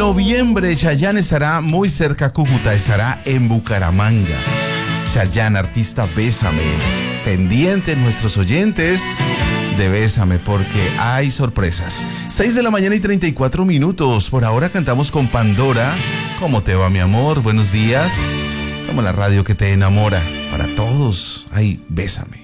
noviembre, Chayanne estará muy cerca a Cúcuta, estará en Bucaramanga. Chayanne, artista Bésame. Pendiente nuestros oyentes de Bésame porque hay sorpresas. 6 de la mañana y 34 minutos. Por ahora cantamos con Pandora. ¿Cómo te va, mi amor? Buenos días. Somos la radio que te enamora. Para todos, ay, Bésame.